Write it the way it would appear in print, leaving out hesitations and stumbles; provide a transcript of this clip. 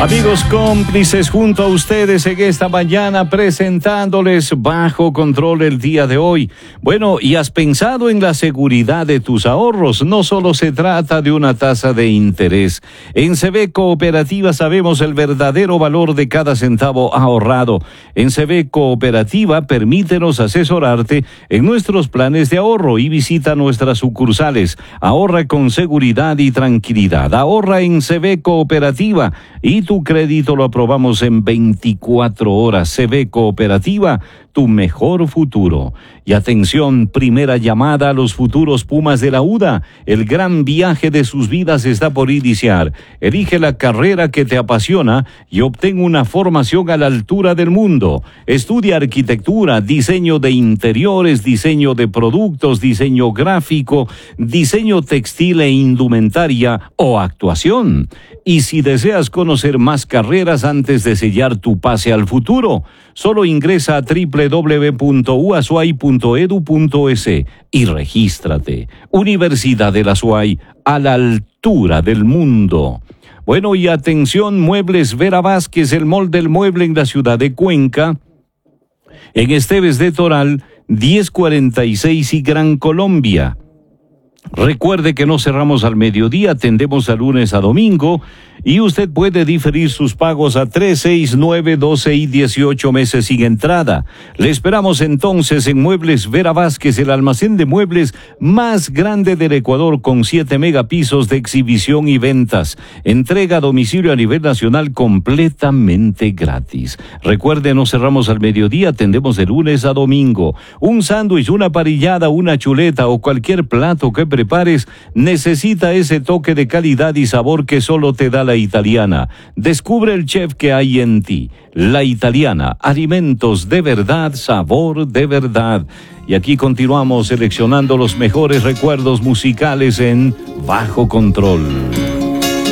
Amigos cómplices, junto a ustedes en esta mañana presentándoles Bajo Control el día de hoy. Bueno, ¿y has pensado en la seguridad de tus ahorros? No solo se trata de una tasa de interés. En CB Cooperativa sabemos el verdadero valor de cada centavo ahorrado. En CB Cooperativa permítenos asesorarte en nuestros planes de ahorro y visita nuestras sucursales. Ahorra con seguridad y tranquilidad. Ahorra en CB Cooperativa y tu crédito lo aprobamos en 24 horas. CB Cooperativa, tu mejor futuro. Y atención, primera llamada a los futuros Pumas de la UDA. El gran viaje de sus vidas está por iniciar. Elige la carrera que te apasiona y obtén una formación a la altura del mundo. Estudia arquitectura, diseño de interiores, diseño de productos, diseño gráfico, diseño textil e indumentaria o actuación. Y si deseas conocer más carreras antes de sellar tu pase al futuro, solo ingresa a www.uasuay.edu.es y regístrate. Universidad de la SUAY, a la altura del mundo. Bueno, y atención, Muebles Vera Vázquez, el mall del mueble en la ciudad de Cuenca, en Esteves de Toral, 1046 y Gran Colombia. Recuerde que no cerramos al mediodía, atendemos a lunes a domingo y usted puede diferir sus pagos a 3, 6, 9, 12 y 18 meses sin entrada. Le esperamos entonces en Muebles Vera Vázquez, el almacén de muebles más grande del Ecuador con 7 megapisos de exhibición y ventas. Entrega a domicilio a nivel nacional completamente gratis. Recuerde, no cerramos al mediodía, atendemos de lunes a domingo. Un sándwich, una parrillada, una chuleta o cualquier plato que prepares necesita ese toque de calidad y sabor que solo te da la italiana. Descubre el chef que hay en ti. La Italiana, alimentos de verdad, sabor de verdad. Y aquí continuamos seleccionando los mejores recuerdos musicales en Bajo Control.